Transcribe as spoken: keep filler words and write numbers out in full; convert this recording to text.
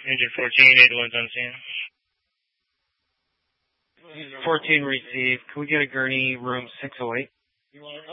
Engine fourteen, eight one's on scene. fourteen received. Can we get a gurney room six oh eight?